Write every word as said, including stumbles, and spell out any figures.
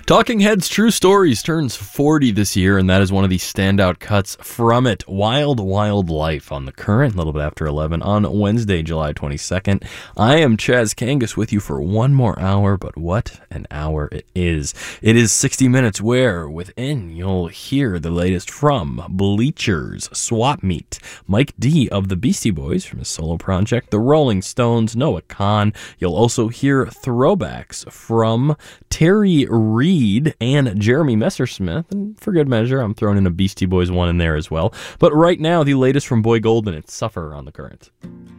Talking Heads True Stories turns forty this year, and that is one of the standout cuts from it. Wild Wild Life on The Current, a little bit after eleven, on Wednesday, July twenty-second. I am Chaz Kangas with you for one more hour, but what an hour it is. It is sixty minutes where, within, you'll hear the latest from Bleachers, Swap Meet, Mike D of the Beastie Boys from his solo project, The Rolling Stones, Noah Kahan. You'll also hear throwbacks from Terry Reid and Jeremy Messersmith, and for good measure, I'm throwing in a Beastie Boys one in there as well. But right now, the latest from Boy Golden, it's Suffer on The Current.